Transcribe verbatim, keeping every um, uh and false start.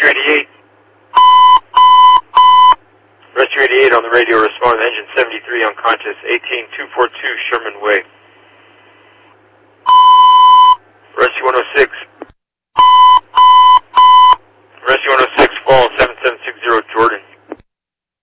Rescue eighty-eight. Rescue eighty-eight on the radio, respond. Engine seventy-three unconscious, eighteen two forty-two Sherman Way.